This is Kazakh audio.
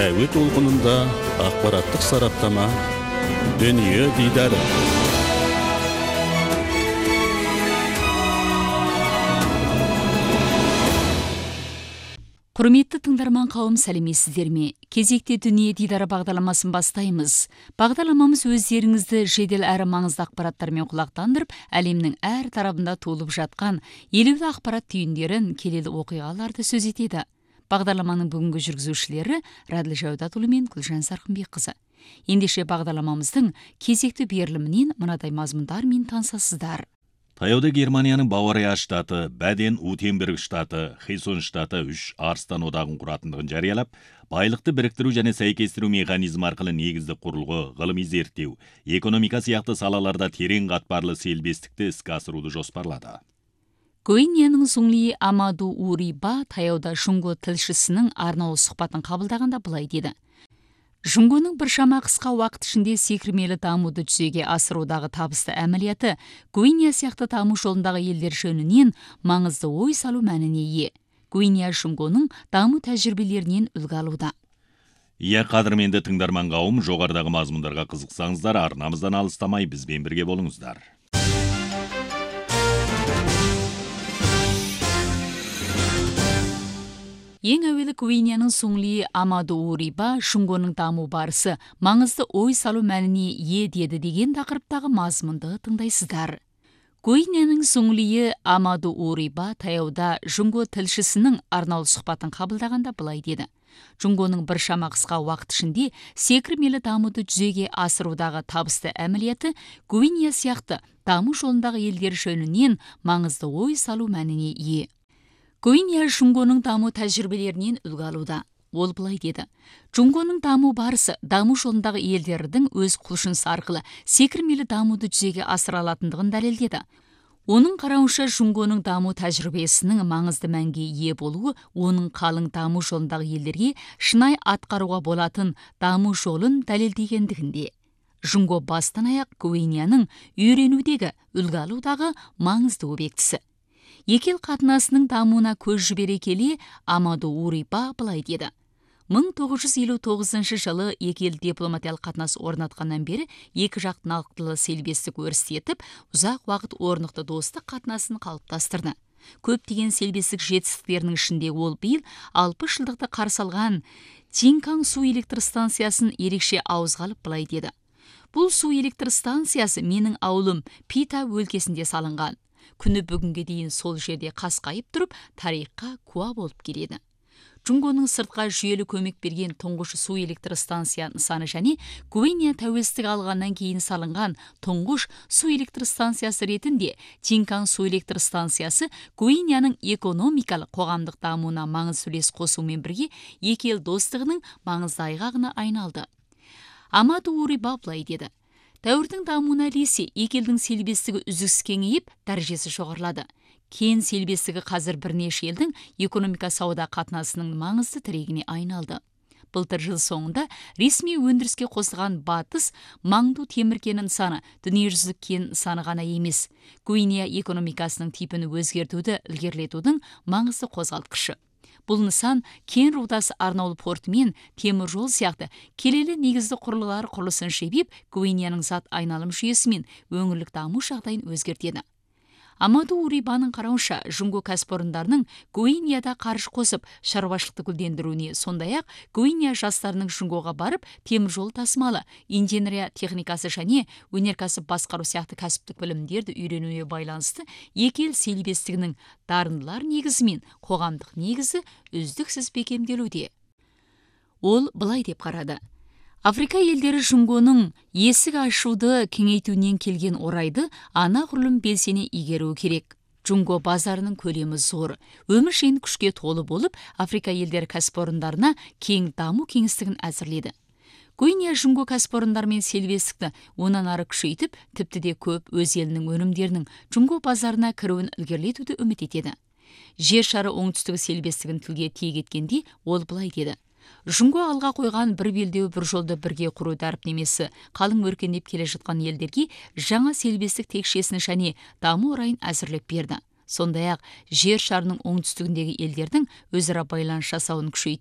әуе толқынында ақпараттық сараптама, дүние дидары. Құрметті тыңдарман қауым, сәлеметсіздер ме? Кезекте дүние дидары бағдарламасын бастаймыз. Бағдарламамыз өздеріңізді жедел әрі маңызды ақпараттармен құлақтандырып, әлемнің әр тарабында толып жатқан елеулі ақпарат түйіндерін, келелі оқиғаларды сөз етеді. Бағдарламаның бүгінгі жүргізушілері Раділ Жәудатұлы мен Гүлжан Сарқынбекқызы. Ендеше бағдарламамыздың кезекті берілімінен мынадай мазмұндармен танысасыздар. Таяуда Германияның Бавария штаты, Баден-Вюртемберг штаты, Хесон штаты 3 арыстан одағын құратындығын жариялап, байлықты біріктіру және сәйкестіру механизмі арқылы негізді құрылғы, ғылыми зерттеу, экономика сияқты салаларда терең қатпарлы селбестікті іске асыруды жоспарлады. Гвинеяның Зуңли Амаду Уриба таяуда Жұңго тілшісінің арнаулы сұхбатын қабылдағанда былай деді. Жұңгоның біршама қысқа уақыт ішінде секірмелі дамуды жүзеге асырудағы табысты әмілияты Гвинея сияқты даму жолындағы елдер жөнінен маңызды ой салу мәніне ие. Гвинея Жұңгоның даму тәжірибелерінен үлгі алуда. Қадірменді тыңдарман қауым, жоғарыдағы мазмұндарға қызықсаңыздар, арнамыздан алыстамай бізбен бірге болыңыздар. Ең әуелі Гвинеяның Зуңли Амаду Уриба Жұңгоның даму барысы маңызды ой салу мәніне ие деді деген тақырыптағы мазмұнды тыңдайсыздар. Гвинеяның Зуңли Амаду Уриба таяуда Жұңго тілшісінің арнаулы сұхбатын қабылдағанда былай деді. Жұңгоның біршама қысқа уақыт ішінде секірмелі дамуды жүзеге асырудағы табысты әмілияты Гвинея сияқты даму жолындағы елдер жөнінен маңызды ой салу мәніне ие. Гвинея Жұңгоның даму тәжірибелерінен үлгі алуда. Ол былай деді. Жұңгоның даму барысы даму жолындағы елдердің өз құлшынысы арқылы секірмелі дамуды жүзеге асыра алатындығын дәлелдеді. Оның қарауынша Жұңгоның даму тәжірибесінің маңызды мәнге ие болуы, оның қалың даму жолындағы елдерге шынай атқаруға болатын даму жолын дәлелдегендігінде. Жұңго бастан аяқ Гвинеяның үйренудегі, үлгі алудағы маңызды объектісі. Екі ел қатынасының дамуына көз жібере келе Амаду Уриба былай деді. 1959 жылы екі ел дипломатиялық қатынас орнатқаннан бері екі жақ нақтылы селбестік өрістетіп, ұзақ уақыт орнықты достық қатынасын қалыптастырды. Көптеген селбестік жетістіктерінің ішінде ол биыл 60 жылдықты қарсы алған Тинкан су электр станциясын ерекше ауызға алып былай деді. Бұл су электр станциясы менің ауылым Пита өлкесінде салынған. Күні бүгінге дейін сол жерде қасқайып тұрып, тарихқа куә болып келеді. Жұңгоның сыртқа жүйелі көмек берген тұңғыш су электр станция нысаны және Гвинея тәуелсіздік алғаннан кейін салынған тұңғыш су электр станциясы ретінде Тинкан су электр станциясы Гвинеяның экономикалық қоғамдық дамуына маңызды үлес қосумен бірге екі ел достығының маңызды айғағына айналды. Амаду Уриба былай деді. Дәуірдің дамуына ілесе екі елдің селбестігі үздіксіз кеңейіп, дәрежесі жоғарылады. Кен селбестігі қазір бірнеше елдің экономика сауда қатынасының маңызды тірегіне айналды. Былтыр жыл соңында ресми өндіріске қосылған батыс Маңду темір кен нысаны дүниежүзілік кен нысаны ғана емес, Гвинея экономикасының типін өзгертуді ілгерілетудің маңызды қозғалтқышы. Бұл нысан кен рудасы арнаулы порты мен темір жол сияқты келелі негізді құрылғылар құрылысын шебеп, Гвинеяның зат айналым жүйесі мен өңірлік даму жағдайын өзгертеді. Амаду Урибаның қарауынша, Жұңго кәсіпорындарының Гвинеяда қаржы қосып, шаруашылықты гүлдендіруіне, сондай-ақ Гвинея жастарының Жұңгоға барып, темір жол тасымалы, инженерия техникасы және өнеркәсіп басқару сияқты кәсіптік білімдерді үйренуіне байланысты екі ел селбестігінің дарындылар негізі мен қоғамдық негізі үздіксіз бекемделуде. Ол былай деп қарады. Африка елдері Жұңгоның есік ашуды кеңейтуінен келген орайды анағұрлым белсене игеру керек. Жұңго базарының көлемі зор, өміршең күшке толы болып, Африка елдері кәсіпорындарына кең даму кеңістігін әзірледі. Гвинея Жұңго кәсіпорындармен селбестікті онан ары күшейтіп, тіпті де көп өз елінің өнімдерінің Жұңго базарына кіруін ілгерілетуді үміт етеді. Жер шары оңтүстігі селбестігін тілге тиек еткенде ол былай деді. Жұңго алға қойған бір белдеу бір жолды бірге құру дәріптемесі қалың өркендеп келе жатқан елдерге жаңа селбестік текшесін және даму орайын әзірлеп берді. Сондай-ақ жер шарының оңтүстігіндегі елдердің өзара байланыс жасауын күшейту